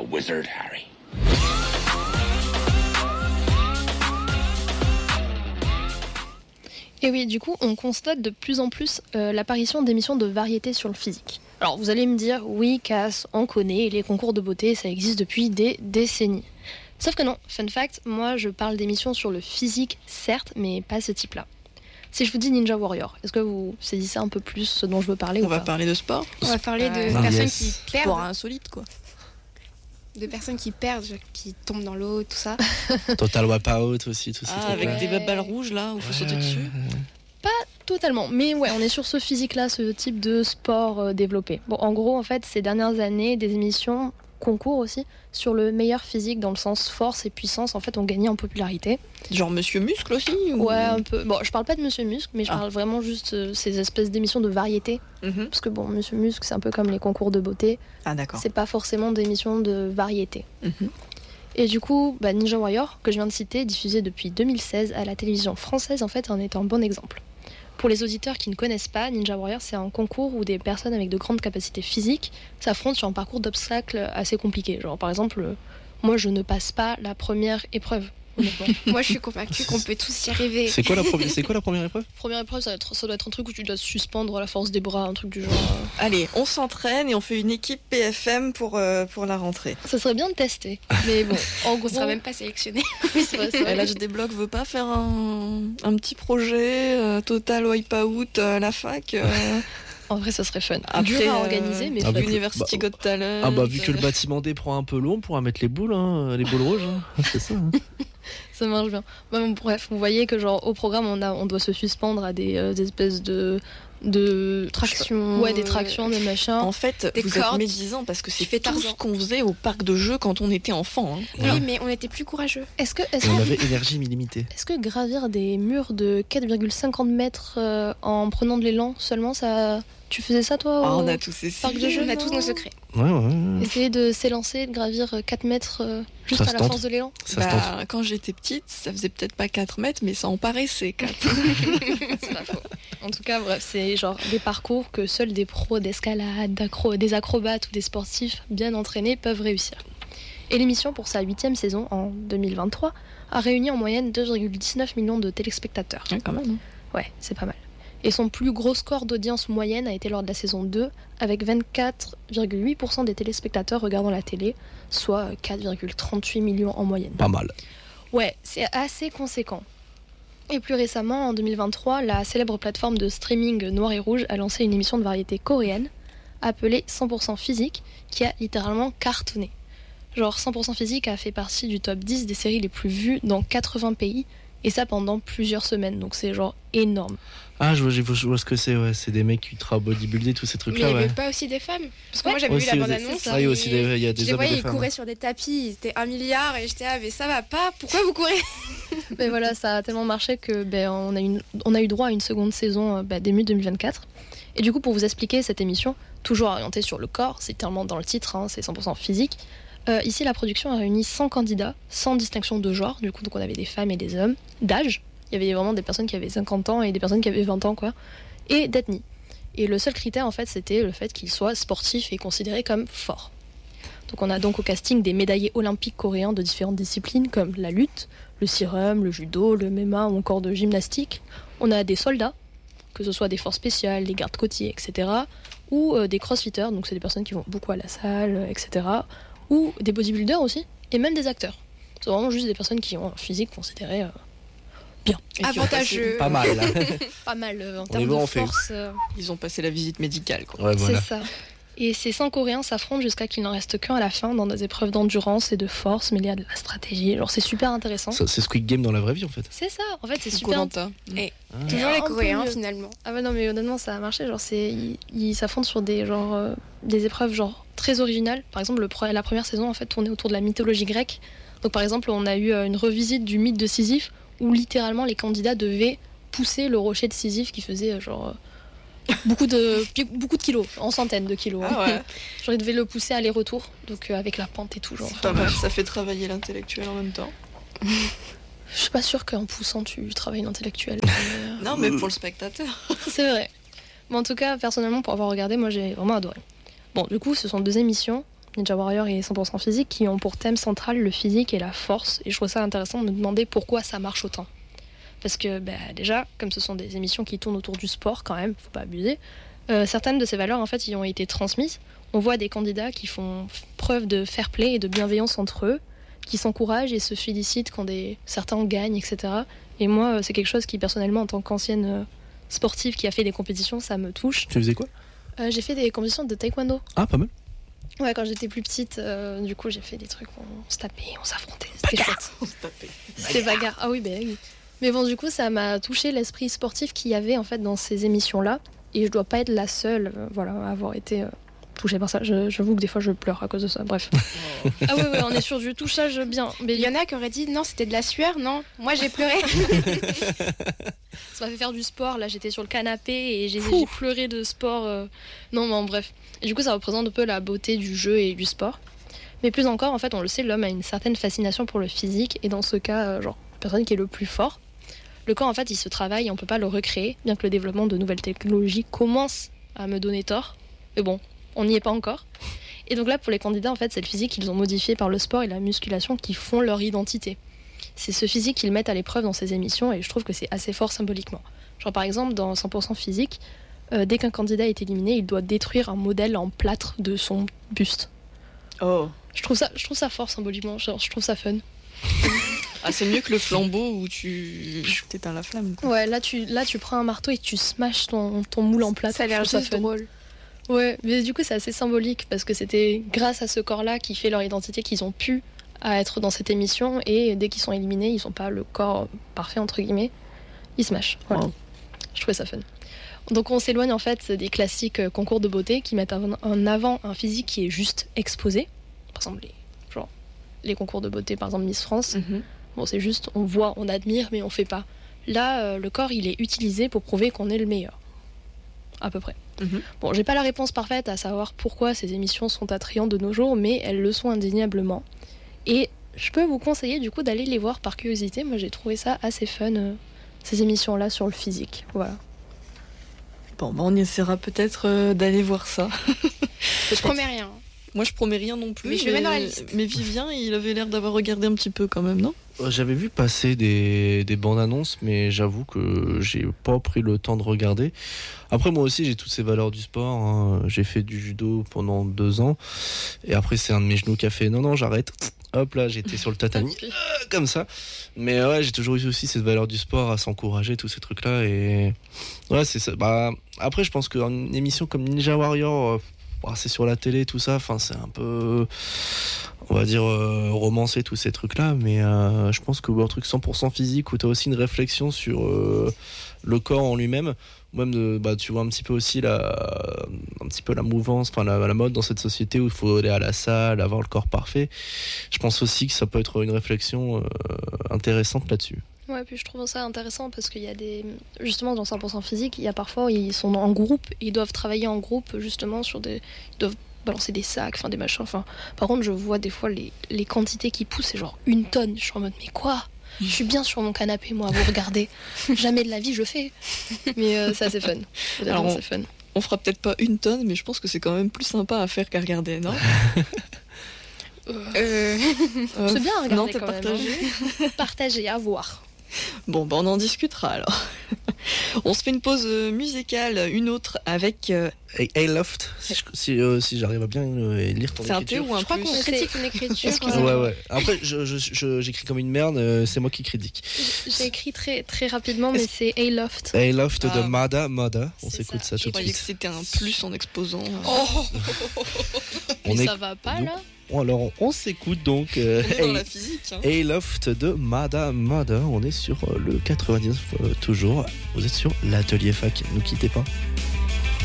wizard, Harry. Et oui, du coup, on constate de plus en plus l'apparition d'émissions de variété sur le physique. Alors, vous allez me dire, oui, Cass, on connaît, les concours de beauté, ça existe depuis des décennies. Sauf que non, fun fact, moi je parle d'émissions sur le physique, certes, mais pas ce type-là. Si je vous dis Ninja Warrior, est-ce que vous saisissez un peu plus ce dont je veux parler On ou va pas? parler de sport. On va parler de Ah, personnes yes. qui perdent, Sport insolite, quoi. de personnes qui perdent, qui tombent dans l'eau, tout ça. Total Wipeout aussi, tout ça. Ah, avec des balles rouges là, où il faut sauter dessus. Totalement, mais ouais, on est sur ce physique-là, ce type de sport développé. Bon, en gros, en fait, ces dernières années, des émissions concours aussi sur le meilleur physique dans le sens force et puissance, en fait, ont gagné en popularité. Genre Monsieur Muscle aussi ou... Ouais, un peu. Bon, je parle pas de Monsieur Muscle, mais je parle vraiment juste ces espèces d'émissions de variété. Mhm. Parce que bon, Monsieur Muscle, c'est un peu comme les concours de beauté. Ah d'accord. C'est pas forcément d'émissions de variété. Mhm. Et du coup, Ninja Warrior, que je viens de citer, diffusé depuis 2016 à la télévision française, en fait, en est un bon exemple. Pour les auditeurs qui ne connaissent pas, Ninja Warrior, c'est un concours où des personnes avec de grandes capacités physiques s'affrontent sur un parcours d'obstacles assez compliqué. Genre, par exemple, moi, je ne passe pas la première épreuve, honnêtement. Moi, je suis convaincue qu'on peut tous y arriver. C'est quoi la première épreuve? Première épreuve, ça doit être un truc où tu dois suspendre à la force des bras, un truc du genre. Allez, on s'entraîne et on fait une équipe PFM pour la rentrée. Ça serait bien de tester. Mais bon, en On gros, sera même pas sélectionné. oui, c'est vrai, c'est Et vrai. là, je débloque, veut pas faire un petit projet Total Wipeout à la fac En vrai, ça serait fun. Après, Dur à organiser, mais Ah, fun. vu que- University Got Talent. Ah bah vu que le bâtiment D prend un peu long, on pourra mettre les boules, les boules rouges, c'est ça. Ça marche bien. Bon, bref, vous voyez que genre au programme, on doit se suspendre à des espèces de Traction. Ouais, des tractions, des machins. En fait, Des vous cordes. êtes médisant parce que c'est Tu fais tout ce Tarzan. qu'on faisait au parc de jeux quand on était enfant. Hein. Oui, mais on était plus courageux. Est-ce que, Et on avait énergie illimitée. est-ce que gravir des murs de 4,50 mètres en prenant de l'élan seulement, ça, tu faisais ça toi Ah, au on a tous essayé. parc de jeux? On a tous nos secrets. Ouais. Essayer de s'élancer, de gravir 4 mètres juste Ça à se la tente. force de l'élan? Ça se tente. Quand j'étais petite, ça faisait peut-être pas 4 mètres, mais ça en paraissait 4. C'est pas faux. En tout cas, bref, c'est genre des parcours que seuls des pros d'escalade, des acrobates ou des sportifs bien entraînés peuvent réussir. Et l'émission, pour sa 8e saison en 2023, a réuni en moyenne 2,19 millions de téléspectateurs. Quand même. Ouais, c'est pas mal. Et son plus gros score d'audience moyenne a été lors de la saison 2, avec 24,8% des téléspectateurs regardant la télé, soit 4,38 millions en moyenne. Pas mal. Ouais, c'est assez conséquent. Et plus récemment, en 2023, la célèbre plateforme de streaming Noir et Rouge a lancé une émission de variété coréenne appelée 100% Physique, qui a littéralement cartonné. Genre 100% Physique a fait partie du top 10 des séries les plus vues dans 80 pays, et ça pendant plusieurs semaines, donc c'est genre énorme. Ah, je vois ce que c'est, ouais. C'est des mecs qui ultra bodybuildés, tous ces Mais il trucs-là, n'y avait ouais. pas aussi des femmes. Parce que Ouais. moi, j'avais vu Aussi, la oui, bande-annonce. c'est vrai, il y a aussi il y a Je des les hommes et voyais, des ils femmes. couraient sur des tapis, ils étaient 1 milliard, et j'étais, mais ça va pas, pourquoi vous courez? Mais voilà, ça a tellement marché que on a eu droit à une seconde saison début 2024. Et du coup, pour vous expliquer cette émission, toujours orientée sur le corps, c'est tellement dans le titre, c'est 100% physique. Ici, la production a réuni 100 candidats, sans distinction de genre, du coup, donc on avait des femmes et des hommes, d'âge. Il y avait vraiment des personnes qui avaient 50 ans et des personnes qui avaient 20 ans, quoi. Et d'ethnie. Et le seul critère, en fait, c'était le fait qu'ils soient sportifs et considérés comme forts. Donc on a donc au casting des médaillés olympiques coréens de différentes disciplines comme la lutte, le sirum, le judo, le MMA ou encore de gymnastique. On a des soldats, que ce soit des forces spéciales, des gardes côtiers, etc. Ou des crossfitters, donc c'est des personnes qui vont beaucoup à la salle, etc. Ou des bodybuilders aussi, et même des acteurs. C'est vraiment juste des personnes qui ont un physique considéré bien. Et qui ont Avantageux. Pas mal, là. Pas mal en est termes bon, de on fait. force. Ils ont passé la visite médicale. Quoi. Ouais, voilà. C'est ça. Et ces 100 Coréens s'affrontent jusqu'à qu'il n'en reste qu'un à la fin dans des épreuves d'endurance et de force mêlées à de la stratégie. Genre c'est super intéressant. C'est Squid Game dans la vraie vie, en fait. C'est ça, en fait c'est Ou super. Koh-Lanta. Toujours les Un peu Coréens, mieux. finalement. Ah ouais non mais honnêtement ça a marché. Genre ils s'affrontent sur des des épreuves genre très originales. Par exemple la première saison en fait tournait autour de la mythologie grecque. Donc par exemple on a eu une revisite du mythe de Sisyphe où littéralement les candidats devaient pousser le rocher de Sisyphe qui faisait beaucoup de kilos, en centaines de kilos. Ah ouais, Genre ils devaient le pousser aller-retour, donc avec la pente et tout genre. c'est pas mal, ça fait travailler l'intellectuel en même temps. Je suis pas sûre qu'en poussant tu travailles l'intellectuel. Non, mais pour le spectateur. C'est vrai. Mais en tout cas, personnellement, pour avoir regardé, moi j'ai vraiment adoré. Bon, du coup, ce sont deux émissions Ninja Warrior et 100% physique, qui ont pour thème central le physique et la force. Et je trouve ça intéressant de me demander pourquoi ça marche autant. Parce que déjà, comme ce sont des émissions qui tournent autour du sport quand même, faut pas abuser, certaines de ces valeurs en fait y ont été transmises. On voit des candidats qui font preuve de fair play et de bienveillance entre eux, qui s'encouragent et se félicitent quand certains gagnent, etc. Et moi, c'est quelque chose qui personnellement, en tant qu'ancienne sportive qui a fait des compétitions, ça me touche. Tu faisais quoi? J'ai fait des compétitions de taekwondo. Ah, pas mal. Ouais, quand j'étais plus petite, du coup, j'ai fait des trucs où on se tapait, on s'affrontait. C'était chouette. On se tapait. C'était bagarre. Ah oui, oui. Mais bon, du coup, ça m'a touché l'esprit sportif qu'il y avait en fait dans ces émissions-là. Et je dois pas être la seule à avoir été touchée par ça. J'avoue que des fois, je pleure à cause de ça. Bref. Ah ouais, on est sur du touchage bien. Mais Il y en a qui auraient dit non, c'était de la sueur. Non, moi j'ai pleuré. ça m'a fait faire du sport. Là, j'étais sur le canapé et j'ai pleuré de sport. Non, mais en bref. Et du coup, ça représente un peu la beauté du jeu et du sport. Mais plus encore, en fait, on le sait, l'homme a une certaine fascination pour le physique. Et dans ce cas, la personne qui est le plus fort, le corps, en fait, il se travaille et on peut pas le recréer, bien que le développement de nouvelles technologies commence à me donner tort. Mais bon, on n'y est pas encore. Et donc là, pour les candidats, en fait, c'est le physique qu'ils ont modifié par le sport et la musculation qui font leur identité. C'est ce physique qu'ils mettent à l'épreuve dans ces émissions et je trouve que c'est assez fort symboliquement. Genre par exemple, dans 100% physique, dès qu'un candidat est éliminé, il doit détruire un modèle en plâtre de son buste. Oh. Je trouve ça fort symboliquement, je trouve ça fun. Ah, c'est mieux que le flambeau où tu t'éteins la flamme, quoi. Ouais, là tu prends un marteau et tu smashes ton moule en plâtre. Ça a l'air Je trouve juste fun. drôle. Ouais, mais du coup c'est assez symbolique parce que c'était grâce à ce corps-là qui fait leur identité qu'ils ont pu à être dans cette émission et dès qu'ils sont éliminés, ils sont pas le corps parfait entre guillemets, ils smashent. Voilà. Wow. Je trouvais ça fun. Donc on s'éloigne en fait des classiques concours de beauté qui mettent en avant un physique qui est juste exposé. Par exemple les concours de beauté, par exemple Miss France. Mhm. Bon, c'est juste, on voit, on admire, mais on fait pas. Là, le corps, il est utilisé pour prouver qu'on est le meilleur. À peu près. Mhm. Bon, j'ai pas la réponse parfaite à savoir pourquoi ces émissions sont attrayantes de nos jours, mais elles le sont indéniablement. Et je peux vous conseiller du coup d'aller les voir par curiosité. Moi, j'ai trouvé ça assez fun, ces émissions-là sur le physique. Voilà. Bon, on essaiera peut-être d'aller voir ça. Je promets rien. Moi, je promets rien non plus. Mais je le mets dans la liste. Mais Vivien, il avait l'air d'avoir regardé un petit peu quand même, non? J'avais vu passer des bandes annonces, mais j'avoue que j'ai pas pris le temps de regarder. Après, moi aussi, j'ai toutes ces valeurs du sport, hein. J'ai fait du judo pendant 2 ans. Et après, c'est un de mes genoux qui a fait non, j'arrête. Hop là, j'étais sur le tatami, comme ça. Mais ouais, j'ai toujours eu aussi cette valeur du sport à s'encourager, tous ces trucs-là. Et ouais, c'est ça. Après, je pense qu'une émission comme Ninja Warrior, c'est sur la télé, tout ça. Enfin, c'est un peu, on va dire, romancé, tous ces trucs-là. Mais je pense que un truc 100% physique où tu as aussi une réflexion sur le corps en lui-même. Même tu vois un petit peu aussi la mouvance, enfin la mode dans cette société où il faut aller à la salle, avoir le corps parfait. Je pense aussi que ça peut être une réflexion intéressante là-dessus. Ouais, puis je trouve ça intéressant parce qu'il y a justement dans 100% physique, il y a parfois ils sont en groupe, ils doivent travailler en groupe justement ils doivent balancer des sacs, enfin des machins. Enfin, par contre, je vois des fois les quantités qui poussent, c'est genre 1 tonne. Je suis en mode mais quoi? Je suis bien sur mon canapé, moi, à vous regarder. Jamais de la vie, je fais. Mais c'est assez fun. Alors, c'est fun. On fera peut-être pas 1 tonne, mais je pense que c'est quand même plus sympa à faire qu'à regarder, non? C'est bien à regarder. Non, t'as quand partagé même, hein. Partager, à voir. Bon, on en discutera alors. On se fait une pause musicale, une autre avec... Hey Loft, si j'arrive à bien lire ton C'est un écriture. T ou un Je crois plus? qu'on critique une écriture. Ouais. Après, j'écris comme une merde, c'est moi qui critique. J'ai écrit très, très rapidement, mais c'est Hey Loft. Hey Loft de Ah. Mada. On C'est s'écoute ça. ça Je tout de croyais que suite. c'était un plus en exposant. Mais On ça va pas, là? Alors, on s'écoute donc On est dans Hey, la physique. Hein. Hey Loft de Mada. On est sur le 99 toujours. Vous êtes sur l'atelier fac, ne quittez pas.